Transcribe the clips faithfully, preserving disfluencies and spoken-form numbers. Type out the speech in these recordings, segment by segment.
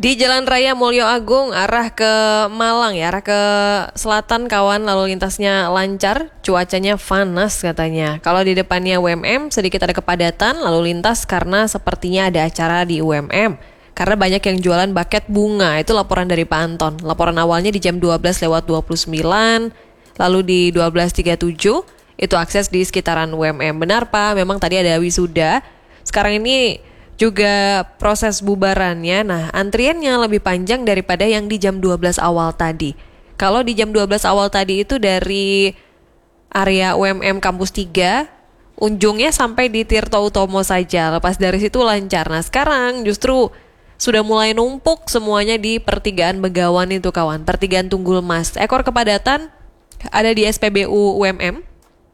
Di Jalan Raya Mulyo Agung arah ke Malang ya, arah ke selatan kawan, lalu lintasnya lancar, cuacanya panas katanya. Kalau di depannya U M M sedikit ada kepadatan lalu lintas karena sepertinya ada acara di U M M. Karena banyak yang jualan buket bunga, itu laporan dari Pak Anton. Laporan awalnya di jam dua belas lewat dua puluh sembilan, lalu di dua belas tiga puluh tujuh itu akses di sekitaran U M M. Benar Pak, memang tadi ada wisuda. Sekarang ini juga proses bubarannya, nah antriannya lebih panjang daripada yang di jam dua belas awal tadi. Kalau di jam dua belas awal tadi itu dari area U M M Kampus tiga, ujungnya sampai di Tirto Utomo saja, lepas dari situ lancar. Nah sekarang justru sudah mulai numpuk semuanya di pertigaan Begawan itu kawan, pertigaan Tunggul Mas. Ekor kepadatan ada di S P B U U M M,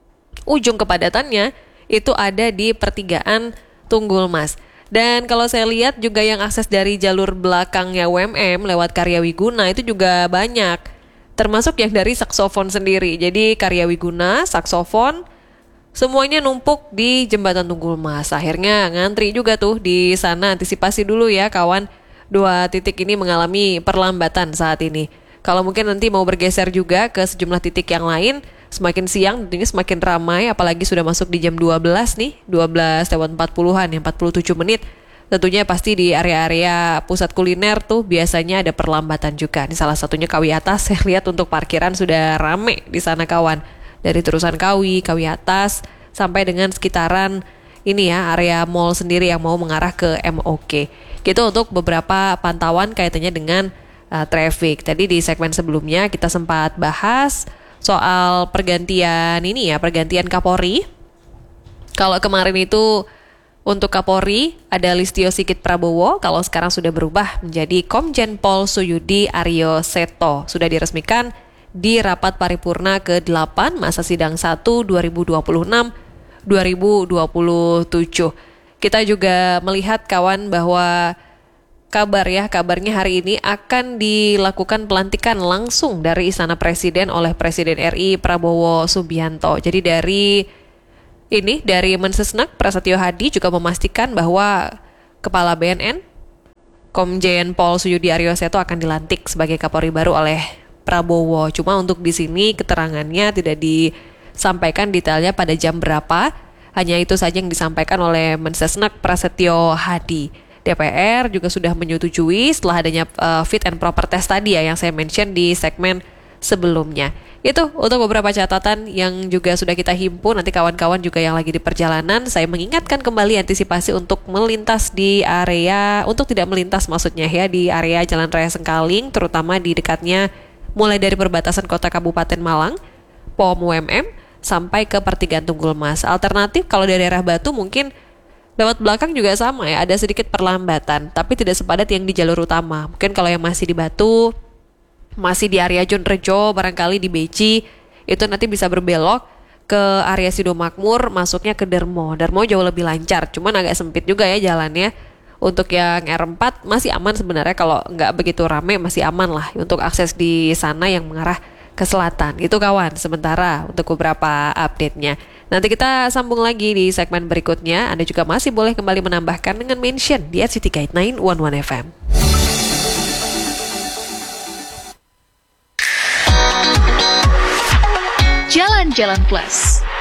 ujung kepadatannya itu ada di pertigaan Tunggul Mas. Dan kalau saya lihat juga yang akses dari jalur belakangnya U M M lewat Karya Wiguna itu juga banyak. Termasuk yang dari saksofon sendiri. Jadi Karya Wiguna, saksofon, semuanya numpuk di Jembatan Tunggul Mas. Akhirnya ngantri juga tuh di sana. Antisipasi dulu ya kawan. Dua titik ini mengalami perlambatan saat ini. Kalau mungkin nanti mau bergeser juga ke sejumlah titik yang lain, semakin siang tentunya semakin ramai, apalagi sudah masuk di jam dua belas nih, dua belas lewat empat puluhan, ya empat puluh tujuh menit. Tentunya pasti di area-area pusat kuliner tuh biasanya ada perlambatan juga. Ini salah satunya Kawi Atas, saya lihat untuk parkiran sudah rame di sana kawan. Dari terusan Kawi, Kawi Atas, sampai dengan sekitaran ini ya, area mall sendiri yang mau mengarah ke M O K. Gitu untuk beberapa pantauan kaitannya dengan uh, traffic. Tadi di segmen sebelumnya kita sempat bahas soal pergantian ini ya, pergantian Kapolri. Kalau kemarin itu untuk Kapolri ada Listio Sigit Prabowo, kalau sekarang sudah berubah menjadi Komjen Pol Suyudi Aryo Seto. Sudah diresmikan di rapat paripurna ke delapan masa sidang satu dua ribu dua puluh enam dua ribu dua puluh tujuh. Kita juga melihat kawan bahwa kabar ya, kabarnya hari ini akan dilakukan pelantikan langsung dari Istana Presiden oleh Presiden R I Prabowo Subianto. Jadi dari ini, dari Mensesnek Prasetyo Hadi juga memastikan bahwa Kepala B N N Komjen Pol Suyudi Aryo Seto akan dilantik sebagai Kapolri baru oleh Prabowo. Cuma untuk di sini keterangannya tidak disampaikan detailnya pada jam berapa. Hanya itu saja yang disampaikan oleh Mensesnek Prasetyo Hadi. D P R juga sudah menyetujui setelah adanya uh, fit and proper test tadi ya yang saya mention di segmen sebelumnya. Itu untuk beberapa catatan yang juga sudah kita himpun. Nanti kawan-kawan juga yang lagi di perjalanan, saya mengingatkan kembali antisipasi untuk melintas di area, untuk tidak melintas maksudnya ya, di area Jalan Raya Sengkaling, terutama di dekatnya mulai dari perbatasan Kota Kabupaten Malang, P O M U M M, sampai ke pertigaan Tunggul Mas. Alternatif kalau dari daerah Batu mungkin lewat belakang juga sama ya, ada sedikit perlambatan, tapi tidak sepadat yang di jalur utama. Mungkin kalau yang masih di Batu, masih di area Jonrejo, barangkali di Beci, itu nanti bisa berbelok ke area Sidomakmur, masuknya ke Dermo. Dermo jauh lebih lancar, cuman agak sempit juga ya jalannya. Untuk yang R empat masih aman sebenarnya, kalau nggak begitu rame masih aman lah untuk akses di sana yang mengarah ke selatan. Itu kawan, sementara untuk beberapa update-nya. Nanti kita sambung lagi di segmen berikutnya. Anda juga masih boleh kembali menambahkan dengan mention di at City Guide sembilan satu satu F M. Jalan-Jalan Plus.